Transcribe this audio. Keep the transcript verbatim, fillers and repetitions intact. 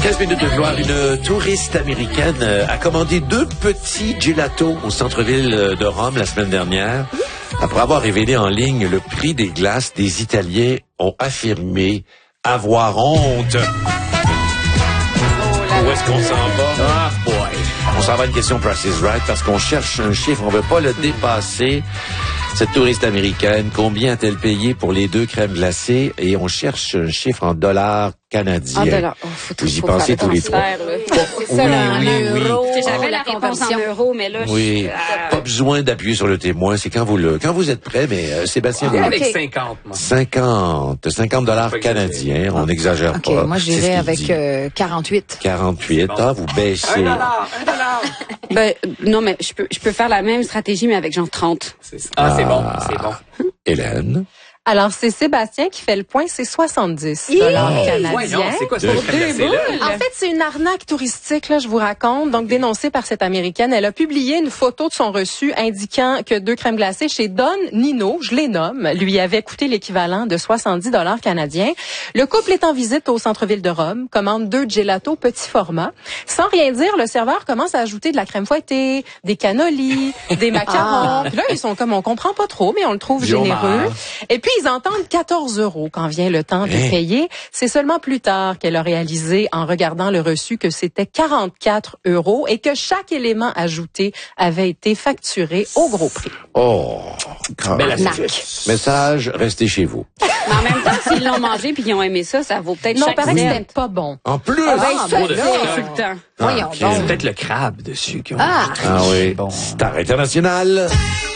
quinze minutes de gloire, une touriste américaine a commandé deux petits gelatos au centre-ville de Rome la semaine dernière. Après avoir révélé en ligne le prix des glaces, des Italiens ont affirmé avoir honte. Où est-ce qu'on s'en va? Ah, boy. On s'en va à une question Price is Right parce qu'on cherche un chiffre, on veut pas le dépasser. Cette touriste américaine, combien a-t-elle payé pour les deux crèmes glacées? Et on cherche un chiffre en dollars canadiens. En dollars. Oh, faut Vous y pensez tous les trois. C'est ça, Oui, là, en oui, oui. euros. J'avais la réponse en euros, mais là, Oui, je... euh... pas besoin d'appuyer sur le témoin. C'est quand vous le, quand vous êtes prêt, mais euh, Sébastien, Ah, vous avec okay. cinquante, moi. cinquante, cinquante dollars canadiens. On n'exagère OK, pas. moi, C'est ce j'irais qu'il avec dit. euh, quarante-huit. quarante-huit. Ah, vous baissez. Un dollar, un dollar. Ben, non, mais je peux, je peux faire la même stratégie, mais avec genre trente. C'est ça. Ah, c'est bon, c'est bon. Hélène. Alors, c'est Sébastien qui fait le point, c'est soixante-dix Hi! dollars Voyons, canadiens. c'est quoi ce Deux crème glacée, là? En fait, c'est une arnaque touristique, là, je vous raconte. Donc, dénoncée par cette Américaine. Elle a publié une photo de son reçu indiquant que deux crèmes glacées chez Don Nino, je les nomme, lui avaient coûté l'équivalent de soixante-dix dollars canadiens. Le couple est en visite au centre-ville de Rome, commande deux gelatos petit format. Sans rien dire, le serveur commence à ajouter de la crème fouettée, des cannolis, des macarons. Puis là, ils sont comme, on comprend pas trop, mais on le trouve Yo, généreux. man. Et puis, ils entendent quatorze euros quand vient le temps de Hein? payer. C'est seulement plus tard qu'elle a réalisé, en regardant le reçu, que c'était quarante-quatre euros et que chaque élément ajouté avait été facturé au gros prix. Oh, Belle arnaque. astuce. Message, restez chez vous. Mais en même temps, s'ils l'ont mangé puis qu'ils ont aimé ça, ça vaut peut-être Non, chaque paraît que cent. c'était pas bon. En plus. Ben, Ah, ça, ben c'est là. tout le temps. Voyons ok. donc. C'est peut-être le crabe dessus qui ont Ah. Ah oui. Bon. Star international.